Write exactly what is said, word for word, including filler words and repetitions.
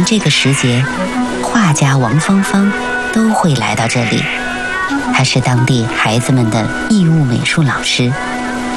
这个时节，画家王芳芳都会来到这里。她是当地孩子们的义务美术老师。